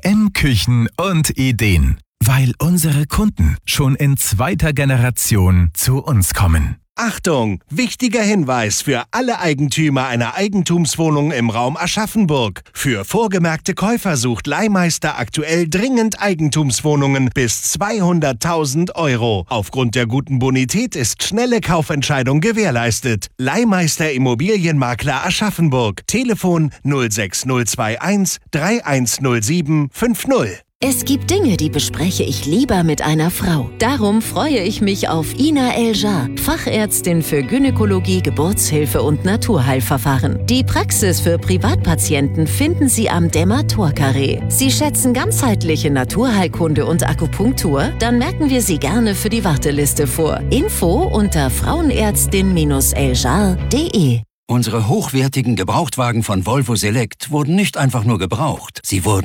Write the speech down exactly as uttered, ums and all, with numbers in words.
W M-Küchen und Ideen. Weil unsere Kunden schon in zweiter Generation zu uns kommen. Achtung! Wichtiger Hinweis für alle Eigentümer einer Eigentumswohnung im Raum Aschaffenburg. Für vorgemerkte Käufer sucht Leihmeister aktuell dringend Eigentumswohnungen bis zweihunderttausend Euro. Aufgrund der guten Bonität ist schnelle Kaufentscheidung gewährleistet. Leihmeister Immobilienmakler Aschaffenburg. Telefon null sechs null zwei eins drei eins null sieben fünf null. Es gibt Dinge, die bespreche ich lieber mit einer Frau. Darum freue ich mich auf Ina Eljar, Fachärztin für Gynäkologie, Geburtshilfe und Naturheilverfahren. Die Praxis für Privatpatienten finden Sie am Dämmer-Tor-Carré. Sie schätzen ganzheitliche Naturheilkunde und Akupunktur? Dann merken wir Sie gerne für die Warteliste vor. Info unter frauenärztin eljar punkt de. Unsere hochwertigen Gebrauchtwagen von Volvo Select wurden nicht einfach nur gebraucht, sie wurden